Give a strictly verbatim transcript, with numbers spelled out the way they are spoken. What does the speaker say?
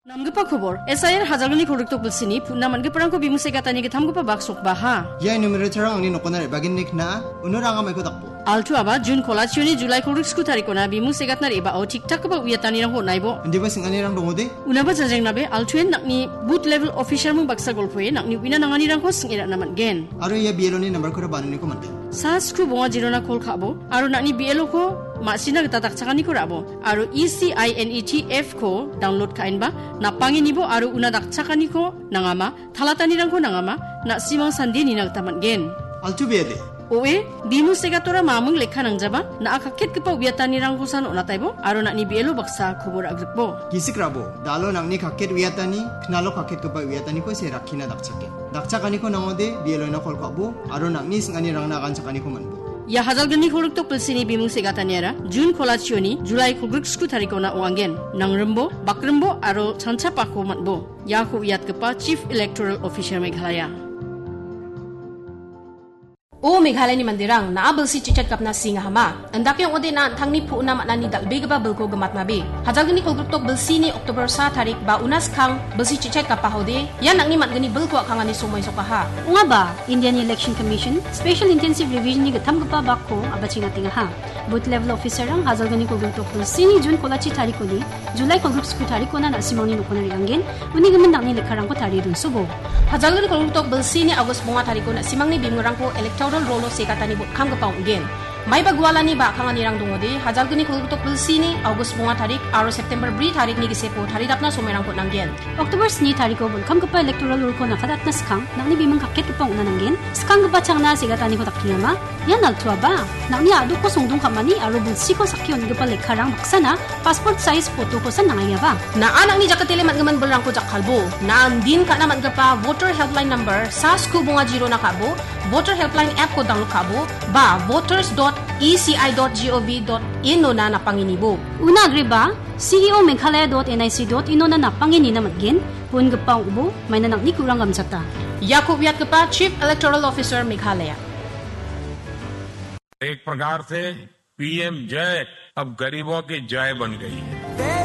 Namgapa khobor S I R Hajalgani khoriktok bulsini punna mangge parangko bimuse gatani ke thamgapa baksok baha ya numero charang ni nokona bagin nikna unuranga mai ko takpo altu aba June kolachuni July korik sku tarikona bimuse gatnar eba o tiktak ba uyatani rang ho naibo ndiba singani rang dongode unaba jajeng nabe altuen nakni boot level official mu baksa golpoe nakni wina nangani rang ko singira naman gen aro ya B L O ni number ko banani ko mante sa skru bonga jirona kol khabo aro nakni B L O ko masina gata takchakani ko rabo aro E C I N E T F ko download kain ba napangi nibo aro una dakchakani ko nangama thalatani rang ko nangama na simang sandi ni nagtaman gen altu bede oe bimu segatora mamung lekha nangjaba na akakket kepa uyatani rang kosan onataibo aro nakni B L O baksa khobor agrikbo kisikrabo dalo nangni kakket uyatani knalo kakket kepa uyatani ko se rakhina dakchake dakchakani ko nangode B L O na kol kabo aro nakni singani rang na kanchakani ko manbo ya Hajalgani khoriktok pilsini bimung segataniara June kolachioni July kogrikskku tarikona oangen nangrembo bakrembo aro chancha pako matbo ya khu yat kepa Chief Electoral Officer Meghalaya O Meghalaya ni mandirang na abelsi chichat kapna singa hama andak yung ode na thangni pu na manani dalbe ba belko gamat mabe Hajalgani khoriktok belsi ni October sa tarik ba unas khang belsi chichat kapa hode yan ang ni matgani belko khangani sumay sokaha unga ba Indian Election Commission Special Intensive Revision ni gatam gapa bakko abachinga tinga ha boot level officer ang Hajalgani khoriktok belsi ni June kolachi tarikoni July kogriksko tarikona na simangni nokonari anggen uni gaman nakni lekharang ko tari dun subo Hajalgani khoriktok belsi ni August bunga tarikona simangni bimurang ko electoral rolo sekatani bot kam gapang again may bagwala ni ba khangani rang dungode Hajalgani khoriktok belsi ni August bunga tarik aro September bri tarik ni gisepo taridap na sumerang ko nanggen October ni tariko bol kam gapa electoral role ko nakadat na skang nakni bimang kakket kapang unananggen skang gapa changna segatani ko takiyama yan altua ba nakni adu ko sungdung kamani aro belsi ko sakyon gapa lekharang baksana passport size photo ko san nangaya ba na anak ni jakatele matgaman belrang ko jakkalbo na andin ka naman gapa voter helpline number sa sku bunga zero na kabo voter helpline app ko download kabo ba voters dot e c i dot gov dot in no na napanginibo una agri ba C E O Meghalaya dot N I C dot in no na napangini na matgen pun gapang ubo may nanak ni kurang gamsata Yakub Yat gapa Chief Electoral Officer Meghalaya एक प्रकार से पीएम जय अब गरीबों की जय बन गई है।